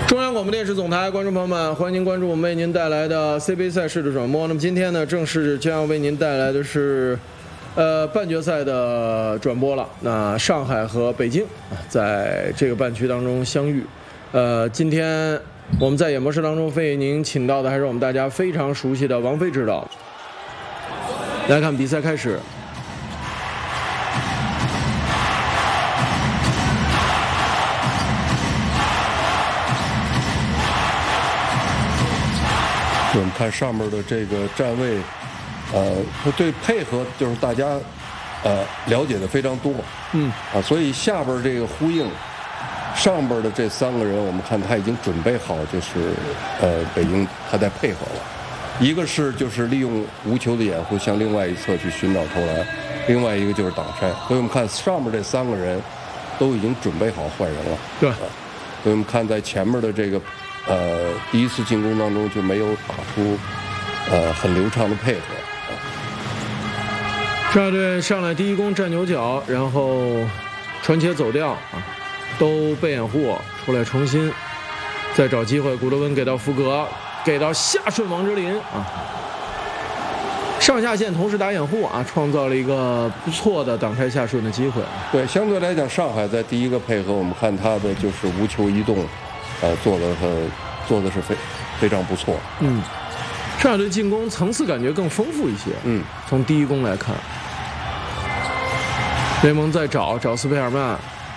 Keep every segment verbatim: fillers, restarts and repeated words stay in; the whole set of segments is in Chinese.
中央广播电视总台观众朋友们，欢迎您关注我们为您带来的 C B A 赛事的转播。那么今天呢，正式将要为您带来的是，呃，半决赛的转播了。那上海和北京啊，在这个半区当中相遇。呃，今天我们在演播室当中为您请到的还是我们大家非常熟悉的王菲指导。来看比赛开始。 我们看上面的这个站位，呃，对配合就是大家呃了解的非常多， 嗯啊，所以下边这个呼应，上边的这三个人，我们看他已经准备好，就是呃北京他在配合了，一个是就是利用无球的掩护向另外一侧去寻找投篮，另外一个就是挡拆，所以我们看上面这三个人都已经准备好换人了， 对， 啊，所以我们看在前面的这个。呃，第一次进攻当中就没有打出呃很流畅的配合。 上海队上来第一攻站牛角，然后传切走掉啊，都被掩护，出来重新再找机会。古德温给到福格，给到夏顺王哲林啊，上下线同时打掩护啊，创造了一个不错的挡拆夏顺的机会。 对，相对来讲，上海在第一个配合，我们看他的就是无球移动。呃，做的呃，做的是非非常不错。 嗯，上海队进攻层次感觉更丰富一些。 嗯， 从第一攻来看，雷蒙在找找斯佩尔曼。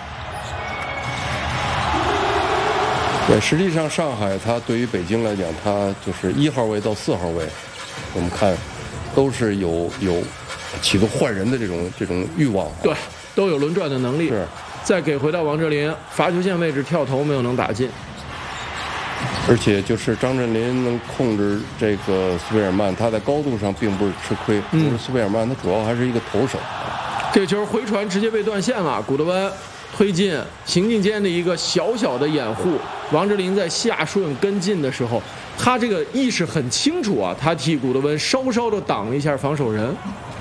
对，实际上上海它对于北京来讲，它就是一号位到四号位，我们看都是有有企图换人的这种这种欲望。 对，都有轮转的能力。 是。 再给回到王哲林，罚球线位置跳投没有能打进。 而且就是张镇麟能控制这个斯佩尔曼，他在高度上并不是吃亏。因为斯佩尔曼他主要还是一个投手。 这个球回传直接被断线了，古德温推进行进间的一个小小的掩护，王哲林在夏顺跟进的时候，他这个意识很清楚啊，他替古德温稍稍的挡了一下防守人。